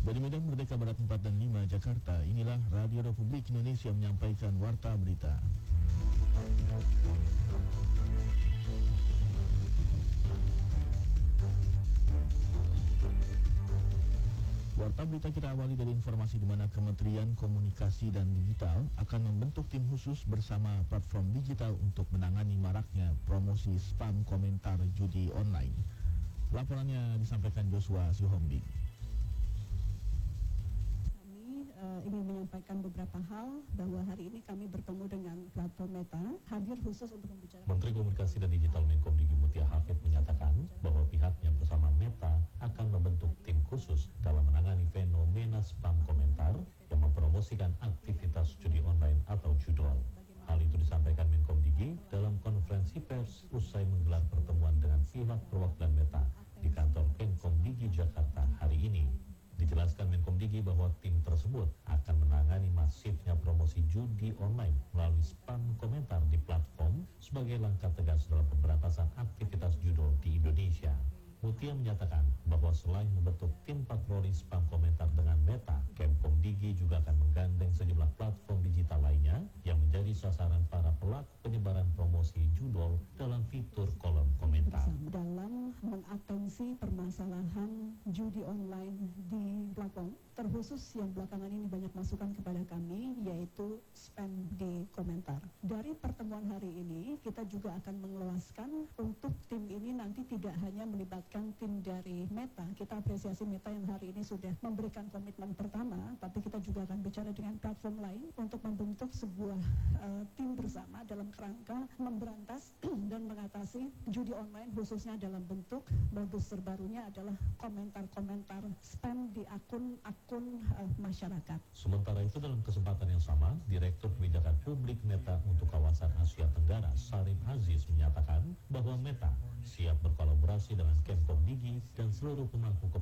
Dari Medan Merdeka Barat 4 dan 5 Jakarta, inilah Radio Republik Indonesia menyampaikan Warta Berita. Warta Berita kita awali dari informasi di mana Kementerian Komunikasi dan Digital akan membentuk tim khusus bersama platform digital untuk menangani maraknya promosi spam komentar judi online. Laporannya disampaikan Joshua Sihombing. Ingin menyampaikan beberapa hal bahwa hari ini kami bertemu dengan platform Meta, hadir khusus untuk membicarakan. Menteri Komunikasi dan Digital Menkomdigi Mutia Hafid menyatakan bahwa pihaknya bersama Meta akan membentuk tim khusus dalam menangani fenomena spam komentar yang mempromosikan aktivitas judi online atau judol. Hal itu disampaikan Menkomdigi dalam konferensi pers usai menggelar pertemuan dengan pihak perwakilan Meta di kantor Menkomdigi Jakarta hari ini. Dijelaskan Menkomdigi bahwa tim tersebut akan menangani masifnya promosi judi online melalui spam komentar di platform sebagai langkah tegas dalam pemberantasan aktivitas judol di Indonesia. Mutia menyatakan bahwa selain membentuk tim patroli spam komentar dengan Meta, Menkomdigi juga akan menggandeng sejumlah platform digital lainnya yang menjadi sasaran para pelaku penyebaran promosi judol dalam fitur kolom komentar. Dalam mengatensi permasalahan judi online di platform, terkhusus yang belakangan ini banyak masukan kepada kami, yaitu spam di komentar. Dari pertemuan hari ini, kita juga akan mengeluaskan untuk tim ini nanti tidak hanya melibatkan tim dari Meta. Kita apresiasi Meta yang hari ini sudah memberikan komitmen pertama, tapi kita juga akan bicara dengan platform lain untuk membentuk sebuah tim bersama dalam kerangka memberantas dan mengatasi judi online, khususnya dalam bentuk modus terbarunya adalah komentar-komentar spam di akun-akun masyarakat. Sementara itu dalam kesempatan yang sama, Direktur Kebijakan Publik Meta untuk kawasan Asia Tenggara, Sarif Aziz menyatakan bahwa Meta siap berkolaborasi dengan Menkomdigi dan seluruh pemangku